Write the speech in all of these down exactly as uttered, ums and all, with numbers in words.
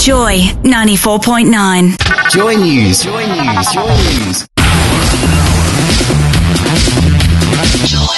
Joy ninety-four point nine. Joy News. Joy News. Joy News. Joy.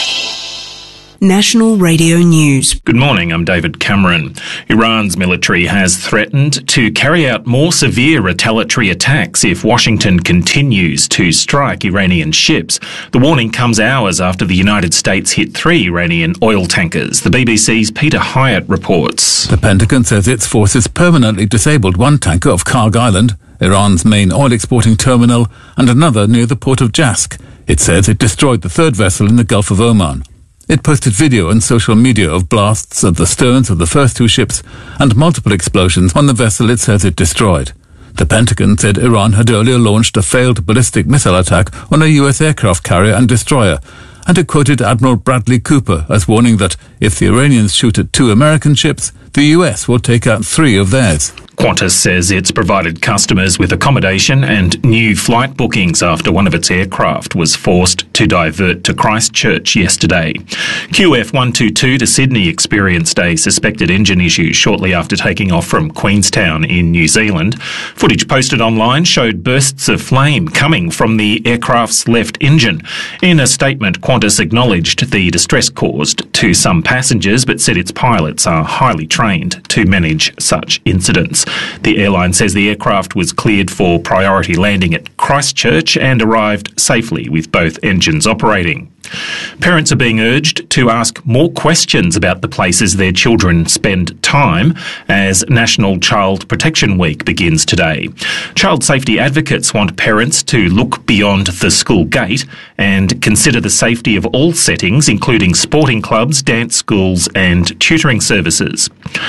National Radio News. Good morning, I'm David Cameron. Iran's military has threatened to carry out more severe retaliatory attacks if Washington continues to strike Iranian ships. The warning comes hours after the United States hit three Iranian oil tankers. The B B C's Peter Hyatt reports. The Pentagon says its forces permanently disabled one tanker off Karg Island, Iran's main oil exporting terminal, and another near the port of Jask. It says it destroyed the third vessel in the Gulf of Oman. It posted video on social media of blasts at the sterns of the first two ships and multiple explosions on the vessel it says it destroyed. The Pentagon said Iran had earlier launched a failed ballistic missile attack on a U S aircraft carrier and destroyer, and it quoted Admiral Bradley Cooper as warning that if the Iranians shoot at two American ships, the U S will take out three of theirs. Qantas says it's provided customers with accommodation and new flight bookings after one of its aircraft was forced to divert to Christchurch yesterday. Q F one twenty-two to Sydney experienced a suspected engine issue shortly after taking off from Queenstown in New Zealand. Footage posted online showed bursts of flame coming from the aircraft's left engine. In a statement, Qantas acknowledged the distress caused to some passengers but said its pilots are highly trained to manage such incidents. The airline says the aircraft was cleared for priority landing at Christchurch and arrived safely with both engines operating. Parents are being urged to ask more questions about the places their children spend time as National Child Protection Week begins today. Child safety advocates want parents to look beyond the school gate and consider the safety of all settings, including sporting clubs, dance schools and tutoring services.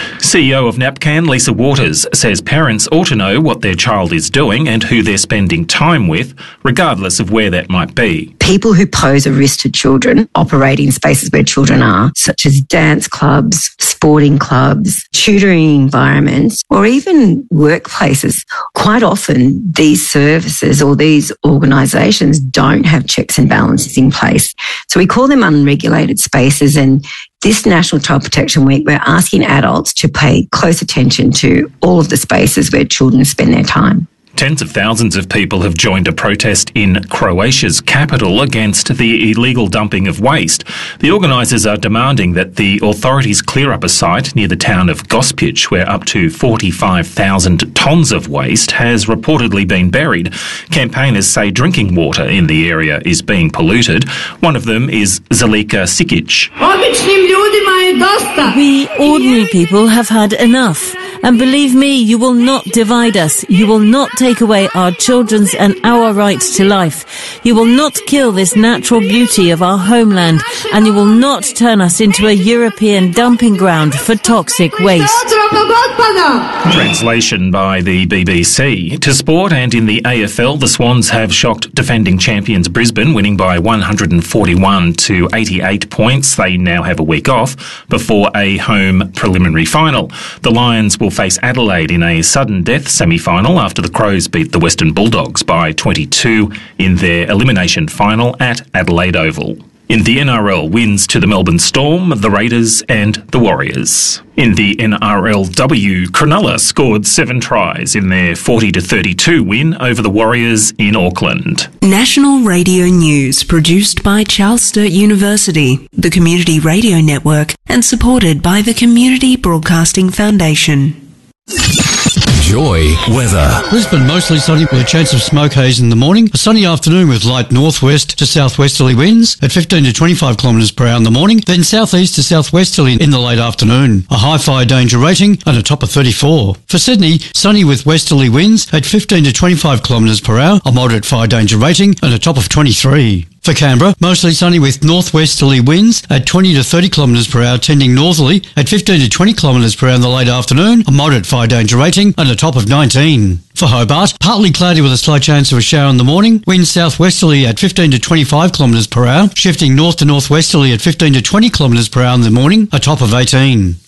C E O of NAPCAN, Lisa Waters, says parents ought to know what their child is doing and who they're spending time with, regardless of where that might be. People who pose a risk to children operate in spaces where children are, such as dance clubs, sporting clubs, tutoring environments, or even workplaces. Quite often, these services or these organisations don't have checks and balances in place. So we call them unregulated spaces, and this National Child Protection Week, we're asking adults to pay close attention to all of the spaces where children spend their time. Tens of thousands of people have joined a protest in Croatia's capital against the illegal dumping of waste. The organisers are demanding that the authorities clear up a site near the town of Gospic where up to forty-five thousand tonnes of waste has reportedly been buried. Campaigners say drinking water in the area is being polluted. One of them is Zalika Sikic. We ordinary people have had enough. And believe me, you will not divide us. You will not take away our children's and our rights to life. You will not kill this natural beauty of our homeland, and you will not turn us into a European dumping ground for toxic waste. Translation by the B B C. To sport and in the A F L, the Swans have shocked defending champions Brisbane, winning by one hundred forty-one to eighty-eight points. They now have a week off before a home preliminary final. The Lions will face Adelaide in a sudden death semi-final after the Crows beat the Western Bulldogs by twenty-two in their elimination final at Adelaide Oval. In the N R L, wins to the Melbourne Storm, the Raiders and the Warriors. In the N R L W, Cronulla scored seven tries in their forty to thirty-two win over the Warriors in Auckland. National Radio News, produced by Charles Sturt University, the Community Radio Network, and supported by the Community Broadcasting Foundation. Joy weather. Brisbane mostly sunny with a chance of smoke haze in the morning. A sunny afternoon with light northwest to southwesterly winds at fifteen to twenty-five kilometres per hour in the morning. Then southeast to southwesterly in the late afternoon. A high fire danger rating and a top of thirty-four. For Sydney, sunny with westerly winds at fifteen to twenty-five kilometres per hour. A moderate fire danger rating and a top of twenty-three. For Canberra, mostly sunny with northwesterly winds at twenty to thirty kilometres per hour, tending northerly at fifteen to twenty kilometres per hour in the late afternoon, a moderate fire danger rating and a top of nineteen. For Hobart, partly cloudy with a slight chance of a shower in the morning, winds southwesterly at fifteen to twenty-five kilometres per hour, shifting north to northwesterly at fifteen to twenty kilometres per hour in the morning, a top of eighteen.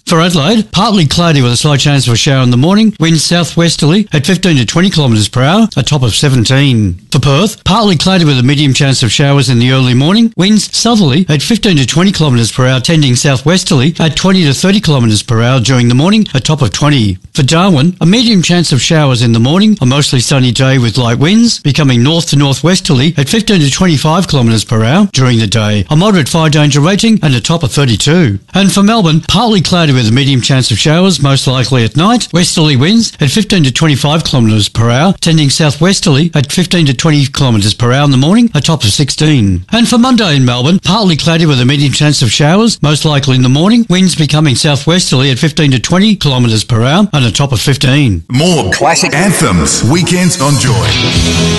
For Adelaide, partly cloudy with a slight chance of a shower in the morning. Winds southwesterly at fifteen to twenty kilometres per hour, a top of seventeen. For Perth, partly cloudy with a medium chance of showers in the early morning. Winds southerly at fifteen to twenty kilometres per hour, tending southwesterly at twenty to thirty kilometres per hour during the morning, a top of twenty. For Darwin, a medium chance of showers in the morning, a mostly sunny day with light winds, becoming north to northwesterly at fifteen to twenty-five kilometres per hour during the day, a moderate fire danger rating and a top of thirty-two. And for Melbourne, partly cloudy with a medium chance of showers, most likely at night, westerly winds at fifteen to twenty-five kilometres per hour, tending southwesterly at fifteen to twenty kilometres per hour in the morning, a top of sixteen. And for Monday in Melbourne, partly cloudy with a medium chance of showers, most likely in the morning, winds becoming southwesterly at fifteen to twenty kilometres per hour and a top of fifteen. More classic anthems, weekends on Joy.